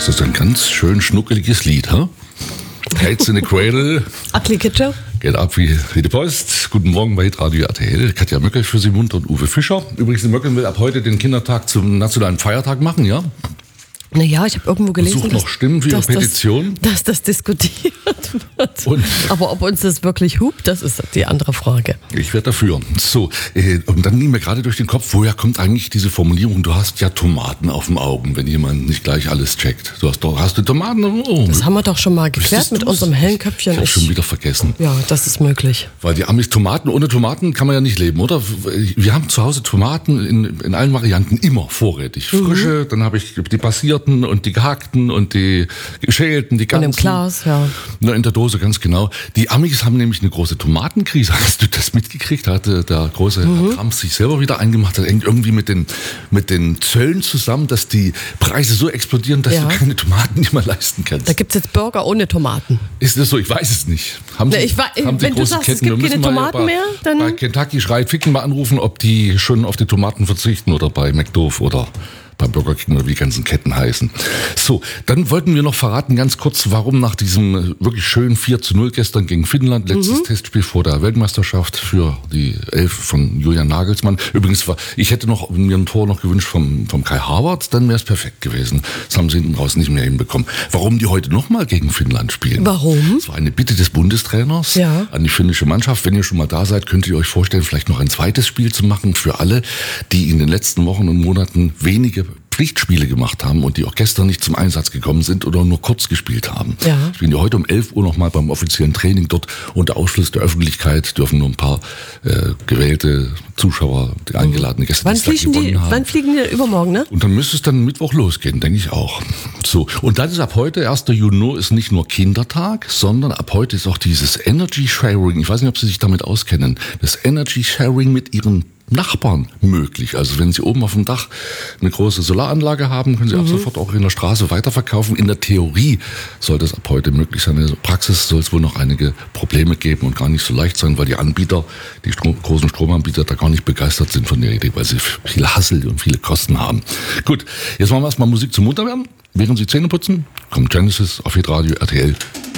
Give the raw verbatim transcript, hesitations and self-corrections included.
Das ist ein ganz schön schnuckeliges Lied, ha? Cats in the Cradle. Ugly Kid Joe. Geht ab wie, wie die Post. Guten Morgen bei Radio R T L. Katja Möckel für Sie munter und Uwe Fischer. Übrigens, die Möckel will ab heute den Kindertag zum nationalen Feiertag machen, ja? Naja, ich habe irgendwo gelesen, Sucht noch dass, Stimmen für Ihre dass, das, Petition. dass das diskutiert wird. Und aber ob uns das wirklich hupt, das ist die andere Frage. Ich werde dafür. So, äh, und dann ging mir gerade durch den Kopf, woher kommt eigentlich diese Formulierung, du hast ja Tomaten auf den Augen, wenn jemand nicht gleich alles checkt. Du hast doch, hast du Tomaten auf den Augen? Das haben wir doch schon mal geklärt mit unserem hellen Köpfchen. Ich habe schon wieder vergessen. Ja, das ist möglich. Weil die Amis Tomaten, ohne Tomaten kann man ja nicht leben, oder? Wir haben zu Hause Tomaten in, in allen Varianten immer vorrätig. Frische, mhm. Dann habe ich die passierten und die gehackten und die geschälten, die ganzen. Und im Glas, ja. Na, in der Dose, ganz genau. Die Amis haben nämlich eine große Tomatenkrise. Hast du das mitgekriegt? Da hatte der große mhm. Herr Trump sich selber wieder eingemacht. Das hängt irgendwie mit den, mit den Zöllen zusammen, dass die Preise so explodieren, dass ja. du keine Tomaten nicht mehr leisten kannst. Da gibt es jetzt Burger ohne Tomaten. Ist das so? Ich weiß es nicht. Haben Na, Sie, ich weiß, haben Sie wenn du große sagst, Ketten? es gibt keine Tomaten bei, mehr, dann... Bei Kentucky Schreit Ficken mal anrufen, ob die schon auf die Tomaten verzichten oder bei McDoof oder bei Burger King oder wie die ganzen Ketten heißen. So, dann wollten wir noch verraten ganz kurz, warum nach diesem wirklich schönen vier zu null gestern gegen Finnland, letztes mhm. Testspiel vor der Weltmeisterschaft für die Elf von Julian Nagelsmann. Übrigens, war, ich hätte noch mir ein Tor noch gewünscht vom, vom Kai Havertz, dann wäre es perfekt gewesen. Das haben sie hinten raus nicht mehr hinbekommen. Warum die heute nochmal gegen Finnland spielen? Warum? Das war eine Bitte des Bundestrainers ja. an die finnische Mannschaft. Wenn ihr schon mal da seid, könnt ihr euch vorstellen, vielleicht noch ein zweites Spiel zu machen für alle, die in den letzten Wochen und Monaten wenige Pflichtspiele gemacht haben und die auch gestern nicht zum Einsatz gekommen sind oder nur kurz gespielt haben. Ja. Spielen die heute um elf Uhr nochmal beim offiziellen Training dort unter Ausschluss der Öffentlichkeit, dürfen nur ein paar äh, gewählte Zuschauer, die eingeladene Gäste, wann die fliegen gewonnen die, haben. Wann fliegen die übermorgen, ne? Und dann müsste es dann Mittwoch losgehen, denke ich auch. So, und dann ist ab heute, erster Juni, ist nicht nur Kindertag, sondern ab heute ist auch dieses Energy Sharing, ich weiß nicht, ob Sie sich damit auskennen, das Energy Sharing mit Ihren Nachbarn möglich. Also wenn Sie oben auf dem Dach eine große Solaranlage haben, können Sie mhm. ab sofort auch in der Straße weiterverkaufen. In der Theorie soll das ab heute möglich sein. In der Praxis soll es wohl noch einige Probleme geben und gar nicht so leicht sein, weil die Anbieter, die Strom, großen Stromanbieter da gar nicht begeistert sind von der Idee, weil sie viel Hassel und viele Kosten haben. Gut, jetzt machen wir erstmal Musik zum Munterwerden. Während Sie Zähne putzen, kommt Genesis auf Hitradio R T L.